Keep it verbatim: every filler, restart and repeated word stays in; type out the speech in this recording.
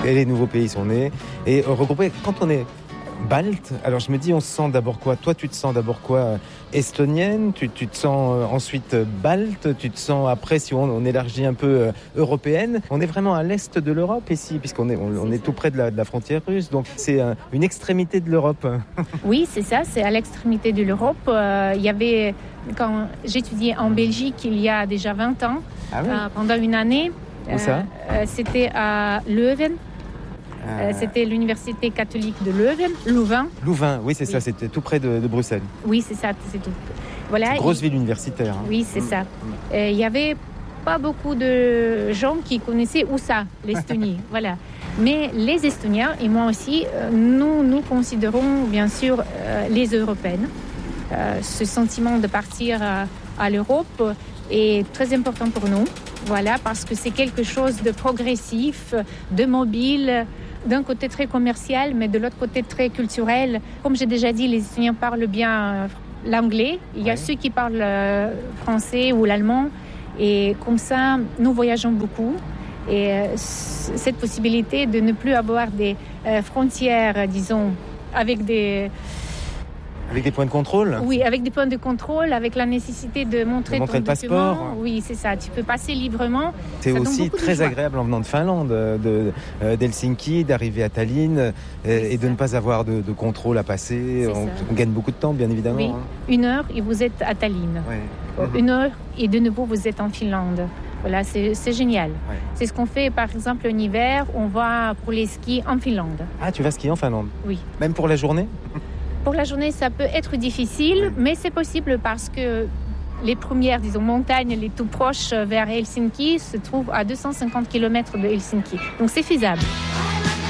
et les nouveaux pays sont nés. Et euh, regroupés, quand on est balte, alors je me dis, on se sent d'abord quoi ? Toi, tu te sens d'abord quoi ? Estonienne, tu, tu te sens euh, ensuite euh, balte, tu te sens après, si on, on élargit un peu, euh, européenne. On est vraiment à l'est de l'Europe ici, puisqu'on est, on, on est tout près de la, de la frontière russe, donc c'est euh, une extrémité de l'Europe. Oui, c'est ça, c'est à l'extrémité de l'Europe. Euh, il y avait, quand j'étudiais en Belgique il y a déjà vingt ans, Ah oui. euh, pendant une année, Où ça ? euh, c'était à Leuven. Euh, c'était l'université catholique de Leuven, Louvain. Louvain, oui, c'est Oui. ça, c'était tout près de, de Bruxelles. Oui, c'est ça, c'est tout. Voilà. Une grosse il... ville universitaire. Hein. Oui, c'est mmh. ça. Il y avait pas beaucoup de gens qui connaissaient où ça, l'Estonie. Voilà. Mais les Estoniens, et moi aussi, nous nous considérons bien sûr euh, les Européennes. Euh, ce sentiment de partir à, à l'Europe est très important pour nous. Voilà, parce que c'est quelque chose de progressif, de mobile, d'un côté très commercial, mais de l'autre côté très culturel. Comme j'ai déjà dit, les Estoniens parlent bien l'anglais. Il y a oui. ceux qui parlent le français ou l'allemand. Et comme ça, nous voyageons beaucoup. Et euh, cette possibilité de ne plus avoir des euh, frontières, disons, avec des... Avec des points de contrôle ? Oui, avec des points de contrôle, avec la nécessité de montrer, de montrer ton le passeport. document. Oui, c'est ça. Tu peux passer librement. C'est ça aussi très agréable en venant de Finlande, de, de, d'Helsinki, d'arriver à Tallinn euh, et de ça. ne pas avoir de, de contrôle à passer. On, on gagne beaucoup de temps, bien évidemment. Oui, hein. Une heure et vous êtes à Tallinn. Ouais. Une heure et de nouveau vous êtes en Finlande. Voilà, c'est, c'est génial. Ouais. C'est ce qu'on fait, par exemple, en hiver. On va pour les skis en Finlande. Ah, tu vas skier en Finlande ? Oui. Même pour la journée ? Pour la journée, ça peut être difficile, oui. mais c'est possible parce que les premières, disons, montagnes les tout proches vers Helsinki se trouvent à deux cent cinquante kilomètres de Helsinki. Donc c'est faisable.